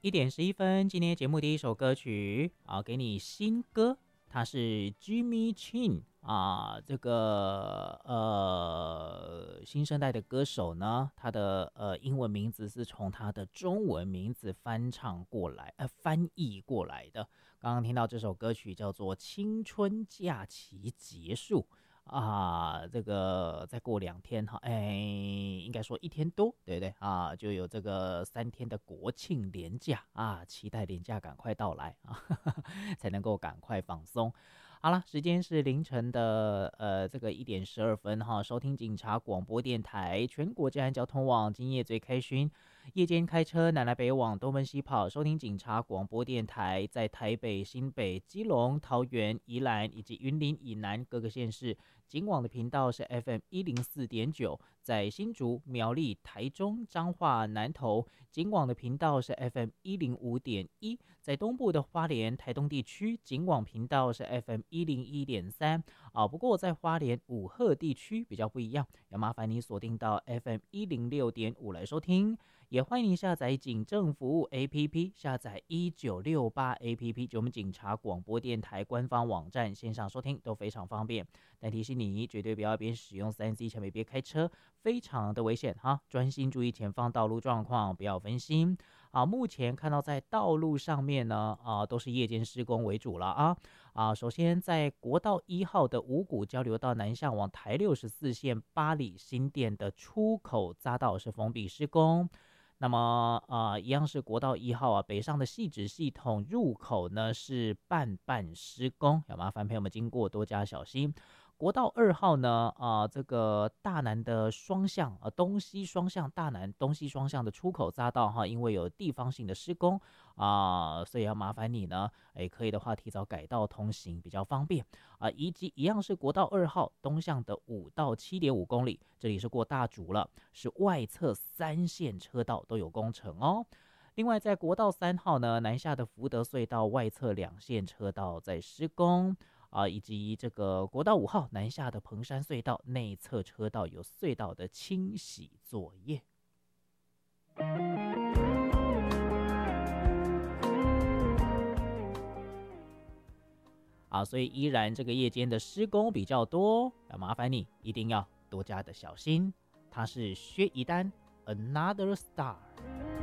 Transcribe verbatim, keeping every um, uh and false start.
一点十一分，今天节目第一首歌曲啊，给你新歌，它是 Jimmy Chin 啊，这个呃新生代的歌手呢，他的呃英文名字是从他的中文名字翻唱过来，呃翻译过来的。刚刚听到这首歌曲叫做《青春假期结束》。啊，这个再过两天哈，哎，应该说一天多，对不对啊？就有这个三天的国庆连假啊，期待连假赶快到来啊，才能够赶快放松。好了，时间是凌晨的呃这个一点十二分哈，收听警察广播电台全国治安交通网，今夜最开心。夜间开车南来北往东奔西跑，收听警察广播电台，在台北、新北、基隆、桃园、宜兰以及云林以南各个县市，警广的频道是 F M 一零四点九，在新竹、苗栗、台中、彰化、南投，警广的频道是 F M 一零五点一，在东部的花莲、台东地区，警广频道是 F M 一零一点三啊。不过在花莲五鹤地区比较不一样，要麻烦你锁定到 F M 一零六点五来收听。也欢迎您下载警政服务 A P P， 下载一九六八 A P P， 就我们警察广播电台官方网站，线上收听都非常方便。但提醒你，绝对不要边使用 三 C 产品边开车，非常的危险哈！专心注意前方道路状况，不要分心啊。目前看到在道路上面呢，啊，都是夜间施工为主了啊啊。首先在国道一号的五股交流道南向往台六十四线八里新店的出口匝道是封闭施工。那么呃，一样是国道一号啊，北上的汐止系统入口呢是半半施工，要麻烦朋友们经过多加小心。国道二号呢，啊、呃，这个大南的双向，呃，东西双向大南东西双向的出口匝道哈，因为有地方性的施工啊、呃，所以要麻烦你呢，哎，可以的话提早改道通行比较方便啊、呃。以及一样是国道二号东向的五到七点五公里，这里是过大竹了，是外侧三线车道都有工程哦。另外，在国道三号呢，南下的福德隧道外侧两线车道在施工。啊，以及这个国道五号南下的彭山隧道内侧车道有隧道的清洗作业。啊，所以依然这个夜间的施工比较多，要麻烦你一定要多加的小心。它是薛一丹 Another Star。